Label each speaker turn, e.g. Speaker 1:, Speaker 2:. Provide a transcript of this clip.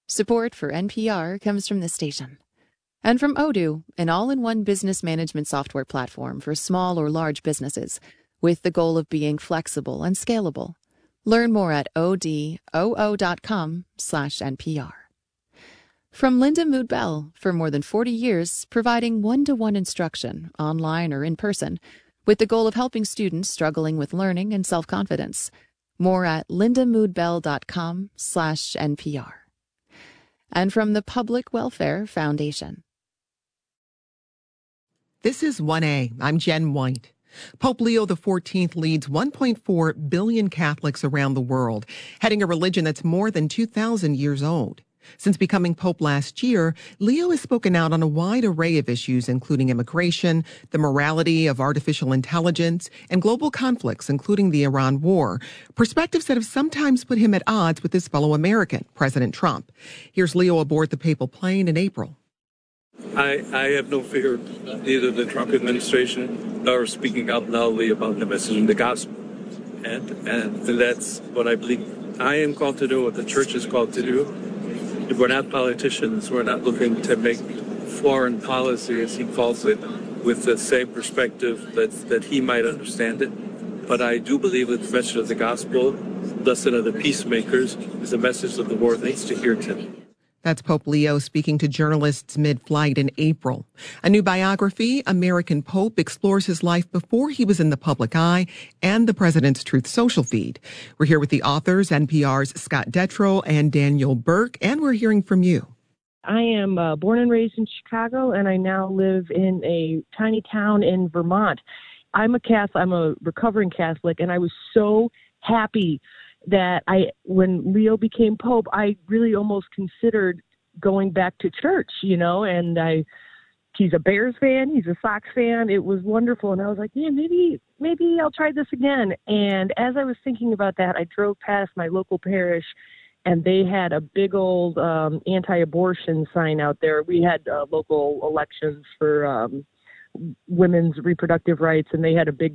Speaker 1: Support for NPR comes from this station. And from Odoo, an all-in-one business management software platform for small or large businesses, with the goal of being flexible and scalable. Learn more at odoo.com/NPR. From Linda Mood Bell, for more than 40 years, providing one-to-one instruction, online or in person, with the goal of helping students struggling with learning and self-confidence. More at lindamoodbell.com/NPR. And from the Public Welfare Foundation.
Speaker 2: This is 1A. I'm Jen White. Pope Leo XIV leads 1.4 billion Catholics around the world, heading a religion that's more than 2,000 years old. Since becoming Pope last year, Leo has spoken out on a wide array of issues, including immigration, the morality of artificial intelligence, and global conflicts, including the Iran war, perspectives that have sometimes put him at odds with his fellow American, President Trump. Here's Leo aboard the papal plane in April.
Speaker 3: I have no fear, neither the Trump administration nor speaking out loudly about the message of the gospel. And that's what I believe I am called to do, what the church is called to do. We're not politicians. We're not looking to make foreign policy, as he calls it, with the same perspective that he might understand it. But I do believe that the message of the gospel, lesson of the peacemakers, is a message that the world needs to hear today.
Speaker 2: That's Pope Leo speaking to journalists mid-flight in April. A new biography, American Pope, explores his life before he was in the public eye and the President's Truth Social feed. We're here with the authors, NPR's Scott Detrow and Daniel Burke, and we're hearing from you.
Speaker 4: I am born and raised in Chicago, and I now live in a tiny town in Vermont. I'm a Catholic. I'm a recovering Catholic, and I was so happy that when Leo became Pope, I really almost considered going back to church, and he's a Bears fan, he's a Sox fan. It was wonderful. And I was like, yeah, maybe I'll try this again. And as I was thinking about that, I drove past my local parish, and they had a big old anti-abortion sign out there. We had local elections for women's reproductive rights, and they had a big